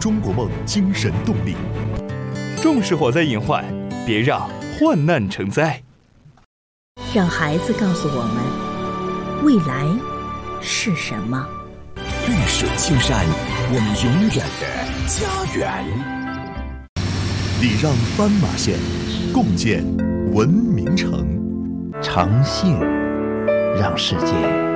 中国梦精神动力。 重视火灾隐患，别让患难成灾。 让孩子告诉我们，未来是什么？ 绿水青山，我们永远的家园。 礼让斑马线，共建文明城。 诚信，让世界